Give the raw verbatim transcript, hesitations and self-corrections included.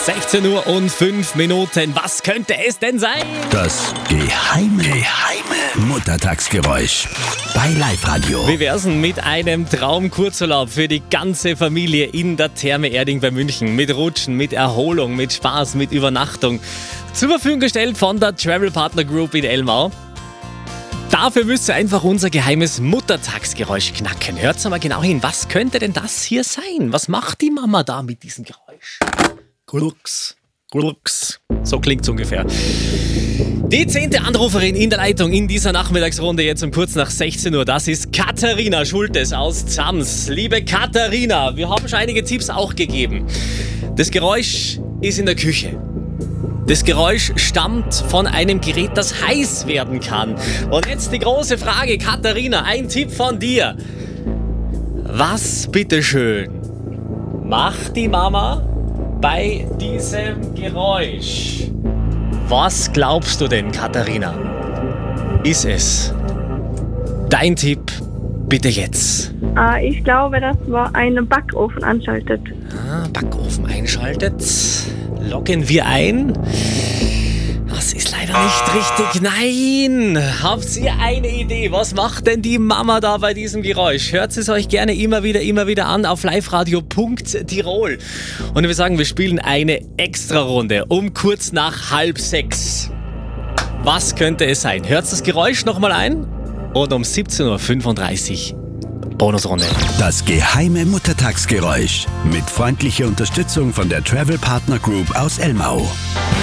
sechzehn Uhr und fünf Minuten. Was könnte es denn sein? Das geheime, geheime Muttertagsgeräusch bei Live-Radio. Wie wär's denn mit einem Traumkurzurlaub für die ganze Familie in der Therme Erding bei München? Mit Rutschen, mit Erholung, mit Spaß, mit Übernachtung. Zur Verfügung gestellt von der Travel Partner Group in Elmau. Dafür müsst ihr einfach unser geheimes Muttertagsgeräusch knacken. Hört mal genau hin, was könnte denn das hier sein? Was macht die Mama da mit diesem Geräusch? Glucks, glucks. So klingt's ungefähr. Die zehnte Anruferin in der Leitung in dieser Nachmittagsrunde, jetzt um kurz nach sechzehn Uhr, das ist Katharina Schultes aus Zams. Liebe Katharina, wir haben schon einige Tipps auch gegeben. Das Geräusch ist in der Küche. Das Geräusch stammt von einem Gerät, das heiß werden kann. Und jetzt die große Frage, Katharina, ein Tipp von dir. Was, bitteschön, macht die Mama bei diesem Geräusch? Was glaubst du denn, Katharina? Ist es dein Tipp? Bitte jetzt. Äh, ich glaube, das war ein Backofen anschaltet. Ah, Backofen einschaltet. Loggen wir ein. Das ist leider nicht richtig. Nein! Habt ihr eine Idee? Was macht denn die Mama da bei diesem Geräusch? Hört es euch gerne immer wieder, immer wieder an auf liveradio punkt tirol. Und wir sagen, wir spielen eine Extra-Runde um kurz nach halb sechs. Was könnte es sein? Hört das Geräusch nochmal ein? Und um siebzehn Uhr fünfunddreißig Bonusrunde. Das geheime Muttertagsgeräusch mit freundlicher Unterstützung von der Travel Partner Group aus Elmau.